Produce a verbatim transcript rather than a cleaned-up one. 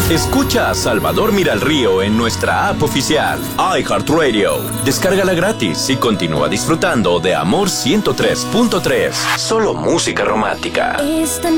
Escucha a Salvador Mira al Río en nuestra app oficial, iHeartRadio. Descárgala gratis y continúa disfrutando de Amor ciento tres punto tres. Solo música romántica. Esta